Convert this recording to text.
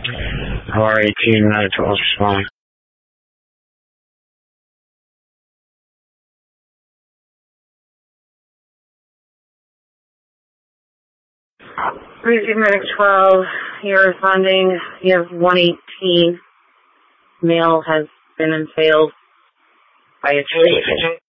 R18, medic 12 respond. Receive medic 12, you're responding. You have 118. Male has been impaled by a tree.